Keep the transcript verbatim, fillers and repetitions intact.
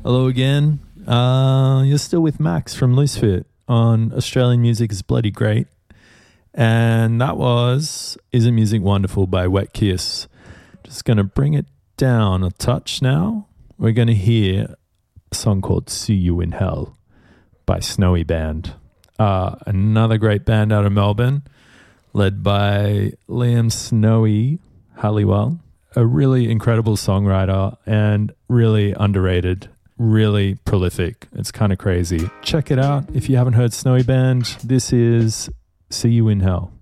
Hello again. Uh, you're still with Max from Loose Fit on Australian Music is Bloody Great. And that was Isn't Music Wonderful by Wet Kiss. Just going to bring it down a touch now. We're going to hear a song called See You in Hell by Snowy Band. Uh, another great band out of Melbourne, led by Liam Snowy Halliwell. A really incredible songwriter and really underrated, really prolific. It's kind of crazy. Check it out if you haven't heard Snowy Band. This is See You in Hell.